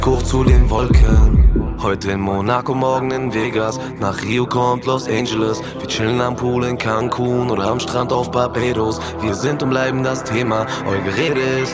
Hoch zu den Wolken. Heute in Monaco, morgen in Vegas. Nach Rio kommt Los Angeles. Wir chillen am Pool in Cancun oder am Strand auf Barbados. Wir sind und bleiben das Thema. Euer Gerede ist